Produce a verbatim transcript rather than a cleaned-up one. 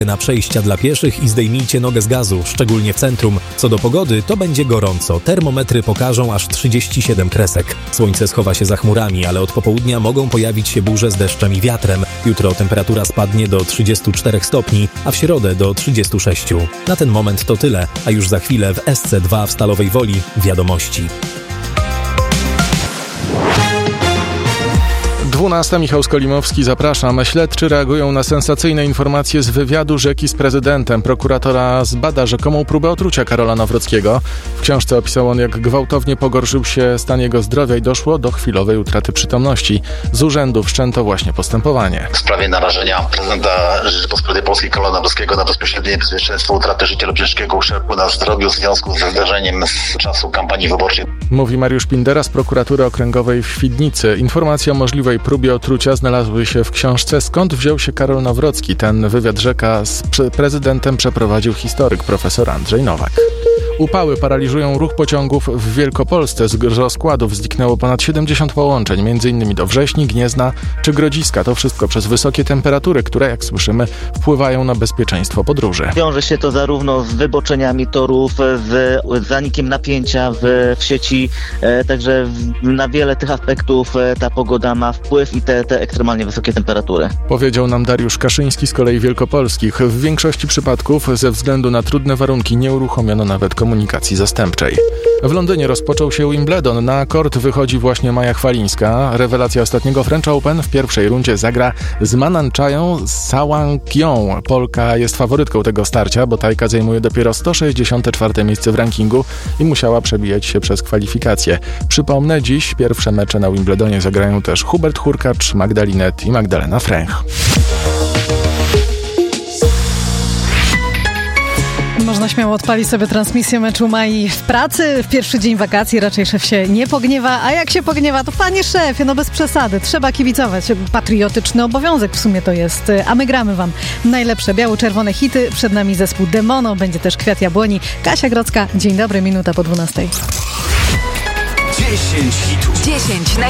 na przejścia dla pieszych i zdejmijcie nogę z gazu, szczególnie w centrum. Co do pogody, to będzie gorąco. Termometry pokażą aż trzydzieści siedem kresek. Słońce schowa się za chmurami, ale od popołudnia mogą pojawić się burze z deszczem i wiatrem. Jutro temperatura spadnie do trzydziestu czterech stopni, a w środę do trzydziestu sześciu. Na ten moment to tyle, a już za chwilę w S C dwa w Stalowej Woli wiadomości. dwunasta Michał Skolimowski, zapraszam. Śledczy reagują na sensacyjne informacje z wywiadu Rzeki z prezydentem. Prokuratora zbada rzekomą próbę otrucia Karola Nawrockiego. W książce opisał on, jak gwałtownie pogorszył się stan jego zdrowia i doszło do chwilowej utraty przytomności. Z urzędu wszczęto właśnie postępowanie. W sprawie narażenia prezydenta Rzeczypospolitej Polskiej Karola Nawrockiego na bezpośrednie niebezpieczeństwo utraty życia lub ciężkiego uszczerbku na zdrowiu w związku ze zdarzeniem z czasu kampanii wyborczej. Mówi Mariusz Pindera z prokuratury okręgowej w Świdnicy. Informacje o możliwej próbie otrucia znalazły się w książce Skąd wziął się Karol Nawrocki. Ten wywiad Rzeka z prezydentem przeprowadził historyk profesor Andrzej Nowak. Upały paraliżują ruch pociągów w Wielkopolsce. Z rozkładów zniknęło ponad siedemdziesiąt połączeń, m.in. do Wrześni, Gniezna czy Grodziska. To wszystko przez wysokie temperatury, które, jak słyszymy, wpływają na bezpieczeństwo podróży. Wiąże się to zarówno z wyboczeniami torów, z zanikiem napięcia w, w sieci, e, także w, na wiele tych aspektów e, ta pogoda ma wpływ i te, te ekstremalnie wysokie temperatury. Powiedział nam Dariusz Kaszyński z Kolei Wielkopolskich. W większości przypadków ze względu na trudne warunki nie uruchomiono nawet komunikacji zastępczej. W Londynie rozpoczął się Wimbledon. Na kort wychodzi właśnie Maja Chwalińska. Rewelacja ostatniego French Open. W pierwszej rundzie zagra z Mananchają Sałankią. Polka jest faworytką tego starcia, bo Tajka zajmuje dopiero sto sześćdziesiąte czwarte miejsce w rankingu i musiała przebijać się przez kwalifikacje. Przypomnę, dziś pierwsze mecze na Wimbledonie zagrają też Hubert Hurkacz, Magdalinet i Magdalena Fręch. Można śmiało odpalić sobie transmisję meczu Mai w pracy. W pierwszy dzień wakacji raczej szef się nie pogniewa, a jak się pogniewa, to panie szefie, no bez przesady. Trzeba kibicować. Patriotyczny obowiązek w sumie to jest. A my gramy wam najlepsze biało-czerwone hity. Przed nami zespół Demono, będzie też Kwiat Jabłoni. Kasia Grodzka, dzień dobry, minuta po dwunastej. dziesięć hitów. dziesięć